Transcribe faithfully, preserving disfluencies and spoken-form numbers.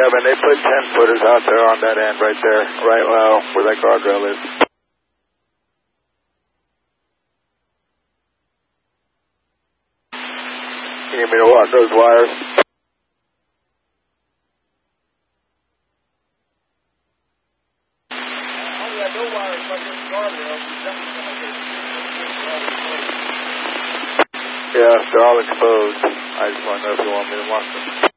Kevin, they put ten footers out there on that end right there, right well, where that guardrail is. You need me to walk those wires? Yeah, they're all exposed. I just want to know if you want me to mark them.